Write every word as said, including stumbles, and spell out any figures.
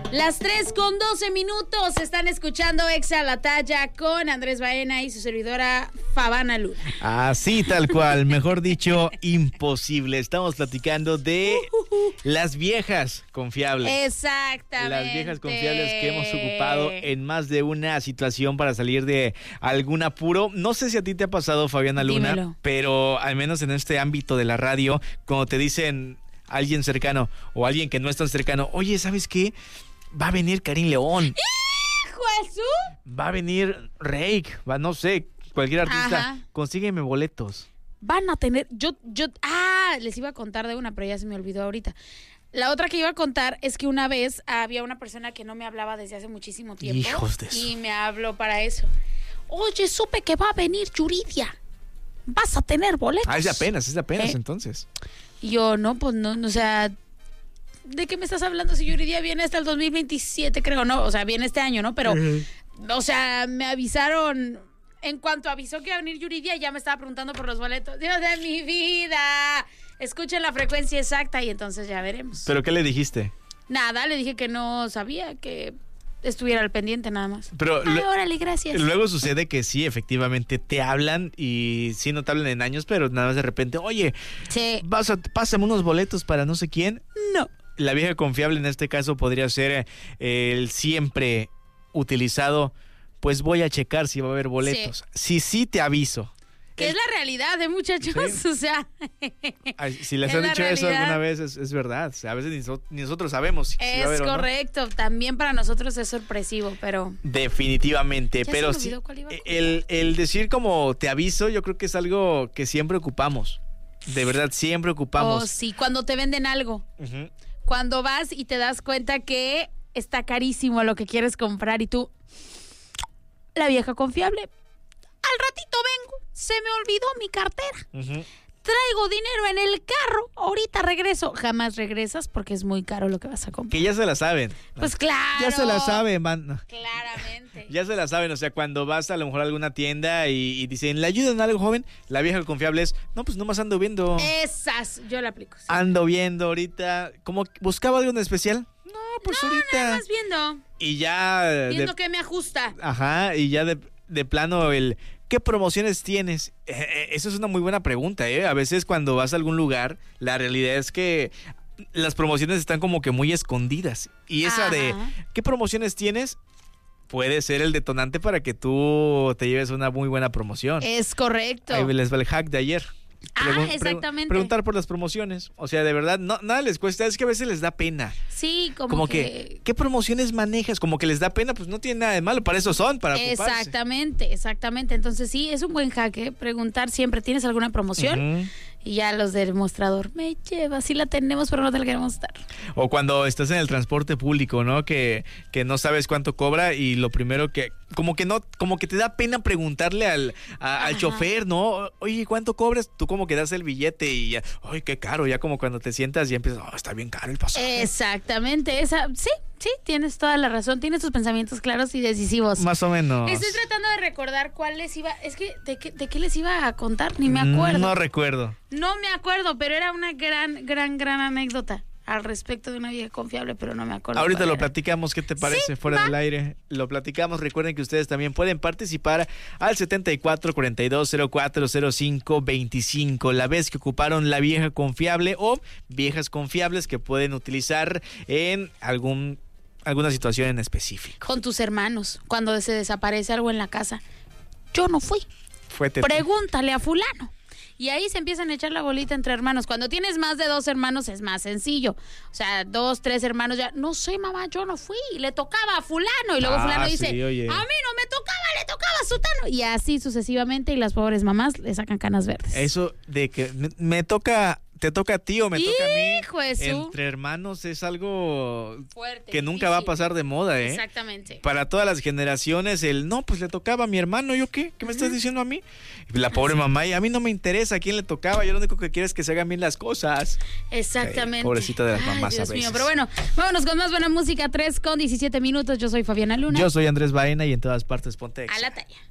Las tres con doce minutos, están escuchando Exa la Talla con Andrés Baena y su servidora Favana Luna. Así tal cual, mejor dicho, imposible. Estamos platicando de las viejas confiables. Exactamente. Las viejas confiables que hemos ocupado en más de una situación para salir de algún apuro. No sé si a ti te ha pasado, Fabiana Luna, Dímelo. pero al menos en este ámbito de la radio, cuando te dicen alguien cercano o alguien que no es tan cercano, oye, ¿sabes qué? Va a venir Karim León. ¡Hijo de su! Va a venir Reik, va, no sé, cualquier artista. Ajá. Consígueme boletos. Van a tener, yo, yo, ah, les iba a contar de una, pero ya se me olvidó ahorita. La otra que iba a contar es que una vez había una persona que no me hablaba desde hace muchísimo tiempo. Hijos de y su- me habló para eso. Oye, supe que va a venir Yuridia. Vas a tener boletos. Ah, es de apenas, es de apenas ¿Eh? entonces. Y yo, no, pues no, no, o sea, ¿de qué me estás hablando? Si Yuridia viene hasta el dos mil veintisiete, creo, ¿no? O sea, viene este año, ¿no? Pero, o sea, me avisaron, en cuanto avisó que iba a venir Yuridia, ya me estaba preguntando por los boletos. Dios de mi vida, escuchen la frecuencia exacta y entonces ya veremos. ¿Pero qué le dijiste? Nada, le dije que no sabía, que estuviera al pendiente nada más. Pero Ay, lo- órale, gracias. luego sucede que sí, efectivamente, te hablan y sí no te hablan en años, pero nada más de repente, oye, Sí. vas a, pásame unos boletos para no sé quién. No. La vieja confiable en este caso podría ser eh, el siempre utilizado, pues voy a checar si va a haber boletos. Sí, sí te aviso. Que es la realidad de muchachos, Sí. o sea. Ay, si les Es han la dicho eso realidad. alguna vez, es, es verdad. O sea, a veces ni, so- ni nosotros sabemos si, si va a Es haber o no. correcto, también para nosotros es sorpresivo, pero Definitivamente, Ya pero se me sí, olvidó cuál iba a el, el decir como te aviso, yo creo que es algo que siempre ocupamos. De verdad, siempre oh, ocupamos. sí, cuando te venden algo, Ujú. cuando vas y te das cuenta que está carísimo lo que quieres comprar y tú, la vieja confiable, al ratito vengo, se me olvidó mi cartera, Ujú. traigo dinero en el carro, ahorita regreso. Jamás regresas porque es muy caro lo que vas a comprar. Que ya se la saben. Pues claro. Ya se la saben, man. Claramente. Ya se la saben, o sea, cuando vas a lo mejor a alguna tienda y, y dicen, ¿le ayudan a algo, joven? La vieja confiable es, no, pues nomás ando viendo. Esas, yo la aplico. Sí. Ando viendo ahorita. ¿Cómo buscaba algo en especial? No, pues Nada ahorita. más viendo, Y ya. de- viendo que me ajusta. Ajá, y ya de, de plano el ¿qué promociones tienes? Eh, eh, eso es una muy buena pregunta, ¿eh? A veces cuando vas a algún lugar, la realidad es que las promociones están como que muy escondidas. Y esa Ajá. de ¿qué promociones tienes? Puede ser el detonante para que tú te lleves una muy buena promoción. Es correcto. Ahí les va el hack de ayer. Ah, Pregun- pregu- exactamente. preguntar por las promociones. O sea, de verdad, no, nada les cuesta. Es que a veces les da pena. Sí, como, Como que... que, ¿qué promociones manejas? Como que les da pena, pues no tiene nada de malo. Para eso son, para ocuparse. Exactamente, exactamente. Entonces sí, es un buen hack, ¿eh? Preguntar siempre, ¿tienes alguna promoción? Ujú. Y ya los del mostrador, me lleva, sí la tenemos, pero no te la queremos dar. O cuando estás en el transporte público, ¿no? Que, que no sabes cuánto cobra y lo primero que... Como que no, como que te da pena preguntarle al, a- al Ajá. chofer, ¿no? Oye, ¿cuánto cobras? Tú como que das el billete y ya, ay, qué caro. Ya como cuando te sientas y empiezas, oh, está bien caro el pasaje. Exactamente, esa, sí, sí, tienes toda la razón, tienes tus pensamientos claros y decisivos. Más o menos. Estoy tratando de recordar cuál les iba, es que, ¿de qué, de qué les iba a contar? Ni me acuerdo. No recuerdo. No me acuerdo, pero era una gran, gran, gran anécdota al respecto de una vieja confiable, pero no me acuerdo. Ahorita cuál lo era. platicamos, ¿qué te parece? Sí, Fuera va. del aire. Lo platicamos. Recuerden que ustedes también pueden participar al setenta y cuatro, cuarenta y dos, cero cuatro, cero cinco, veinticinco. La vez que ocuparon la vieja confiable o viejas confiables que pueden utilizar en algún alguna situación en específico. Con tus hermanos, cuando se desaparece algo en la casa. Yo no fui. Fue Tete. Pregúntale a fulano. Y ahí se empiezan a echar la bolita entre hermanos. Cuando tienes más de dos hermanos es más sencillo. O sea, dos, tres hermanos ya, no sé, mamá, yo no fui. Le tocaba a fulano. Y luego Ah, fulano dice, sí, oye. a mí no me tocaba, le tocaba a sutano. Y así sucesivamente. Y las pobres mamás le sacan canas verdes. Eso de que me, me toca, te toca a ti o me toca a mí. Hijo de su- Entre hermanos es algo Fuerte, que nunca va a difícil. pasar de moda, ¿eh? Exactamente. Para todas las generaciones, el no, pues le tocaba a mi hermano, ¿yo qué? ¿Qué me estás diciendo a mí? La pobre mamá, y a mí no me interesa a quién le tocaba, yo lo único que quiero es que se hagan bien las cosas. Exactamente. Eh, pobrecita de las Ay, mamás a Dios veces. mío, pero bueno, vámonos con más buena música. tres con diecisiete minutos. Yo soy Fabiana Luna. Yo soy Andrés Baena y en todas partes ponte Exa. A la talla.